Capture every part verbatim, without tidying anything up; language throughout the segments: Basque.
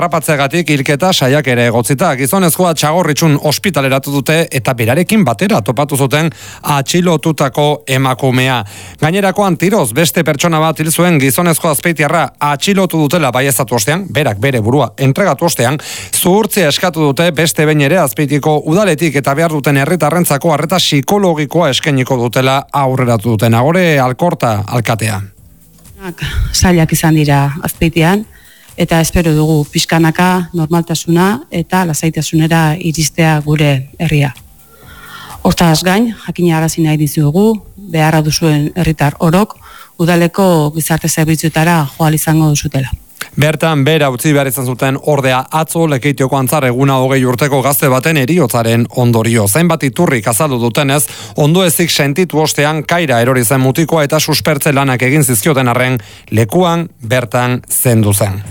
Rapatzeagatik hilketa saiak ere egotzita. Gizonezkoa Txagorritxun ospitaleratu dute eta berarekin batera topatu zuten atxilotutako emakumea. Gainerakoan tiroz beste pertsona bat hil zuen gizonezko Azpeitiarra atxilotu dutela baieztatu ostean, berak bere burua entregatu ostean, zuhurtzia eskatu dute beste behin ere Azpeitiko udaletik eta behar duten herritarrentzako arreta psikologikoa eskainiko dutela aurreratu duten. Agore Alkorta alkatea. Zailak izan dira Azpeitian, eta espero dugu pixkanaka normaltasuna eta lasaitasunera iristea gure herria. Hortaz gain, jakina arazi nahi dizugu, beharra duzuen herritar orok, udaleko gizarte zerbitzuetara joal izango duzutela. Bertan bera utzi behar izan zuten ordea atzo Lekeitioko Antzar eguna hogei urteko gazte baten heriotzaren ondorio. Zainbat iturrik azaldu dutenez, ondoezik sentitu ostean kaira erori zen mutikoa eta suspertze lanak egin zizkioten arren lekuan bertan zendu zen.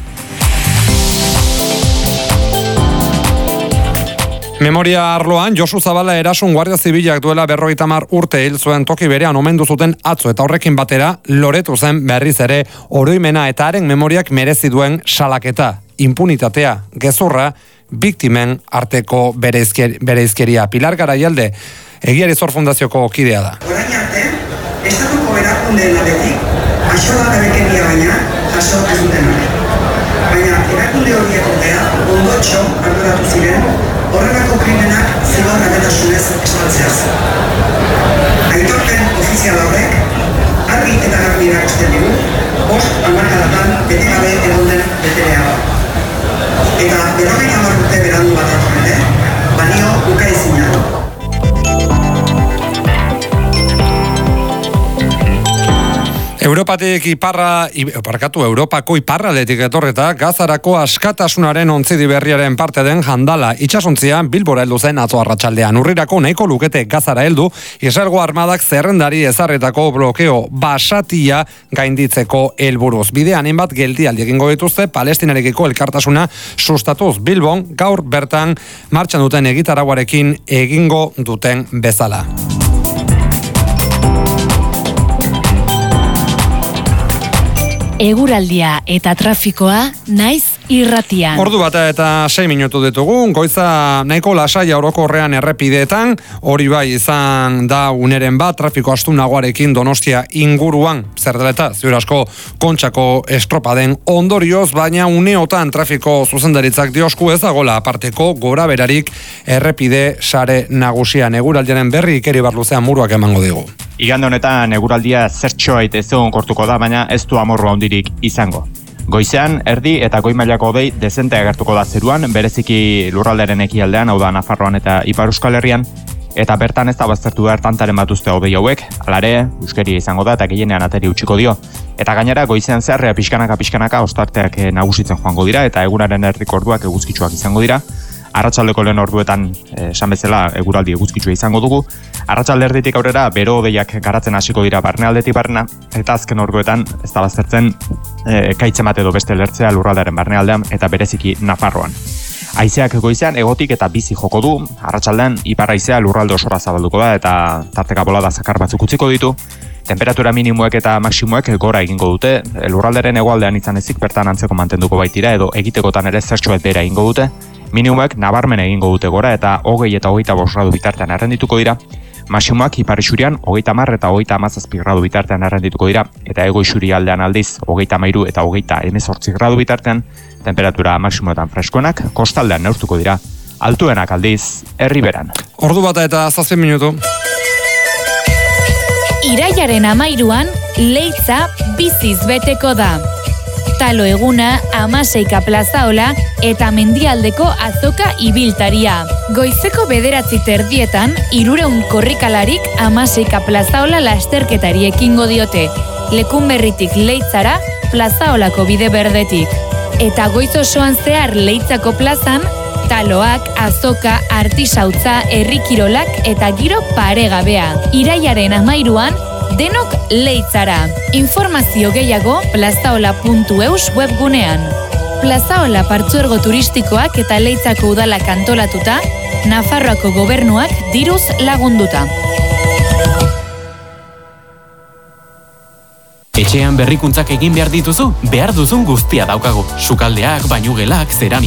Memoria arloan, Josu Zabala erasun Guardia Zibilak duela berrogeita hamar urte hil zuen toki berean omendu zuten atzo eta horrekin batera loretu zen berriz ere oroimena eta haren memoriak merezi duen salaketa, impunitatea, gezurra, biktimen arteko bereizkeria. Pilar Garaialde, Egiari Zor Fundazioko kidea da. Orain arte, estatuko erakundeen aldetik, axolagabekeria baina jaso ez dutenak. Baina erakunde horiek ordea, ondotxo arduratu ziren, horrelako krimenak zigor gabetasunez estaltzeaz. Aitorpen ofizial horrek, argi eta garbi erakusten digu, bost hamarkadatan bete gabe egon den beterea da. Eta berrogei hamar urte berandu bat atorrete, balio ukaezina. Europatik iparra, parkatu Europako iparraldetik etorreta, Gazarako askatasunaren ontzidi berriaren parte den jandala itxasontzia Bilbora heldu zen atzo arratsaldean. Urrirako nahiko lukete Gazara heldu, Israelgo armadak zerrendari ezarritako blokeo basatia gainditzeko helburuz. Bidean hainbat geldialdi egingo dituzte Palestinarekiko elkartasuna sustatuz. Bilbon gaur bertan martxan duten egitarauarekin egingo duten bezala. Eguraldia eta trafikoa naiz irratian. Ordu bata eta sei minutu ditugu, goiza nahiko lasaia orokorrean errepideetan, hori bai izan da uneren bat, trafiko astunagoarekin Donostia inguruan, zer dela eta ziur asko Kontxako estropaden ondorioz, baina uneotan trafiko zuzendaritzak diosku ez dagoela aparteko gora berarik errepide sare nagusian. Eguraldiaren berri Ikeri Barluzean muruak emango digu. Igande honetan eguraldia zertxoait ez egon kortuko da, baina ez du amorru handirik izango. Goizean, erdi eta goi mailako hodei dezente agertuko da zeruan, bereziki lurraldearen ekialdean, hau da Nafarroan eta Ipar Euskal Herrian, eta bertan ez da baztertu behar tantaren bat uste hodei hauek, alare, euskeria izango da eta gehienean ateri utziko dio. Eta gainera, goizean zehar, pixkanaka pixkanaka ostarteak nagusitzen joango dira, eta egunaren erdiko orduak eguzkitsuak izango dira. Arratsaldeko lehen orduetan esan bezala eguraldi eguzkitsua izango dugu. Arratsalde erditik aurrera bero hodeiak garatzen hasiko dira barnealdetik barna, eta azken orduetan ez da baztertzen e, kaitzen bat edo beste lertzea lurraldearen barnealdean eta bereziki Nafarroan. Haizeak goizean egotik eta bizi joko du, arratsaldean ipar haizea lurralde osora zabalduko da eta tarteka bolada zakar batzuk utziko ditu. Temperatura minimoek eta maksimoek gora egingo dute, lurralderen hegoaldean izan ezik bertan antzeko mantenduko baitira edo egitekotan ere zertxoet bera egingo dute. Minimoek nabarmen egingo dute gora eta hogei eta hogeita bost gradu bitartean errendituko dira. Maximoak ipar isurian hogeita hamar eta hogeita hamazazpi gradu bitartean errendituko dira eta hego isuri aldean aldiz hogeita hamairu eta hogeita hemezortzi gradu bitartean temperatura maximoetan freskoenak kostaldean neurtuko dira. Altuenak aldiz herriberan. Ordu bata eta zazpi minutu. Irailaren amairuan Leitza biziz beteko da. Talo eguna, Amaseika plazaola eta Mendialdeko azoka ibiltaria. Goizeko bederatzi terdietan, irureun korrikalarik Amaseika plazaola lasterketari ekingo diote. Lekunberritik Leitzara, plazaolako bide berdetik. Eta goiz osoan zehar Leitzako plazan, taloak, azoka, artisautza, herrikirolak eta giro paregabea. Irailaren amairuan, denok Leitzara. Informazio gehiago plazaola puntu eus webgunean. Plazaola partzuergo turistikoak eta Leitzako udalak antolatuta, Nafarroako gobernuak diruz lagunduta. Etxean berrikuntzak egin behar dituzu, behar duzun guztia daukagu. Sukaldeak, bainugelak, zeramika.